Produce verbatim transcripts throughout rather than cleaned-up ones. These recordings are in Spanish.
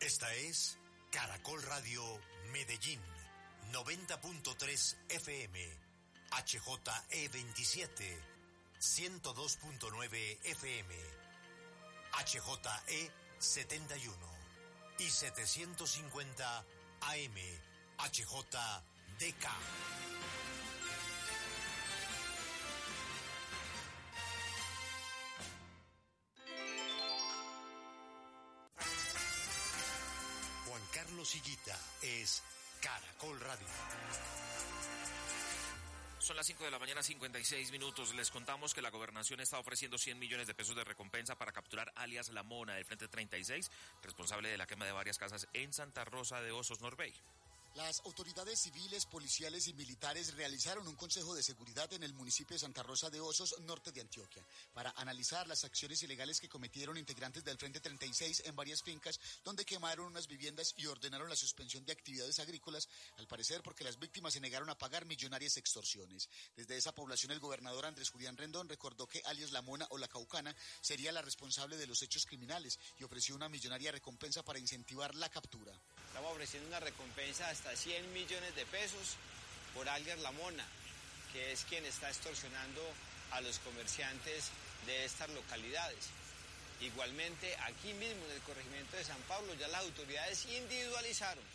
Esta es Caracol Radio Medellín, noventa punto tres F M, H J E veintisiete, ciento dos punto nueve F M, H J E setenta y uno y setecientos cincuenta A M, H J D K. Juan Carlos Higuita es Caracol Radio. Son las cinco de la mañana, cincuenta y seis minutos. Les contamos que la gobernación está ofreciendo cien millones de pesos de recompensa para capturar alias La Mona del Frente treinta y seis, responsable de la quema de varias casas en Santa Rosa de Osos, Norbey. Las autoridades civiles, policiales y militares realizaron un consejo de seguridad en el municipio de Santa Rosa de Osos, norte de Antioquia, para analizar las acciones ilegales que cometieron integrantes del Frente treinta y seis en varias fincas, donde quemaron unas viviendas y ordenaron la suspensión de actividades agrícolas, al parecer porque las víctimas se negaron a pagar millonarias extorsiones. Desde esa población, el gobernador Andrés Julián Rendón recordó que alias La Mona o La Caucana sería la responsable de los hechos criminales y ofreció una millonaria recompensa para incentivar la captura. Estamos ofreciendo una recompensa hasta cien millones de pesos por alias La Mona, que es quien está extorsionando a los comerciantes de estas localidades. Igualmente, aquí mismo en el corregimiento de San Pablo, ya las autoridades individualizaron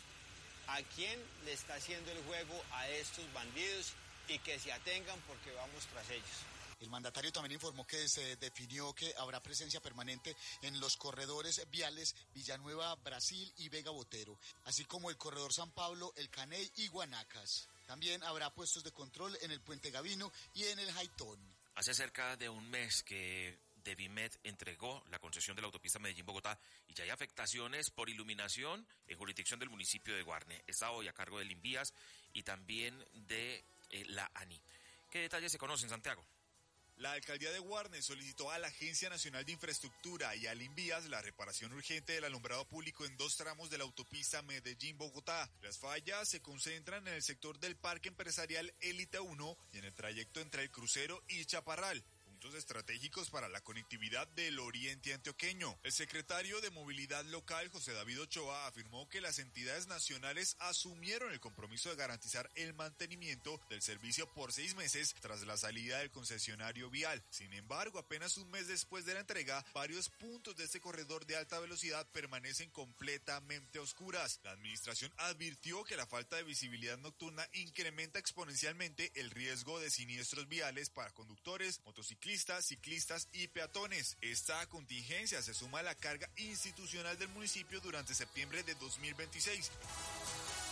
a quién le está haciendo el juego a estos bandidos y que se atengan porque vamos tras ellos. El mandatario también informó que se definió que habrá presencia permanente en los corredores viales Villanueva, Brasil y Vega Botero, así como el corredor San Pablo, El Caney y Guanacas. También habrá puestos de control en el Puente Gavino y en el Jaitón. Hace cerca de un mes que Devimet entregó la concesión de la autopista Medellín-Bogotá y ya hay afectaciones por iluminación en jurisdicción del municipio de Guarne. Está hoy a cargo del Invías y también de eh, la ANI. ¿Qué detalles se conocen, Santiago? La alcaldía de Guarne solicitó a la Agencia Nacional de Infraestructura y al Invías la reparación urgente del alumbrado público en dos tramos de la autopista Medellín-Bogotá. Las fallas se concentran en el sector del Parque Empresarial Élite uno y en el trayecto entre el Crucero y Chaparral, puntos estratégicos para la conectividad del oriente antioqueño. El secretario de Movilidad Local, José David Ochoa, afirmó que las entidades nacionales asumieron el compromiso de garantizar el mantenimiento del servicio por seis meses tras la salida del concesionario vial. Sin embargo, apenas un mes después de la entrega, varios puntos de este corredor de alta velocidad permanecen completamente oscuras. La administración advirtió que la falta de visibilidad nocturna incrementa exponencialmente el riesgo de siniestros viales para conductores, motociclistas, ciclistas, ciclistas y peatones. Esta contingencia se suma a la carga institucional del municipio durante septiembre de dos mil veintiséis.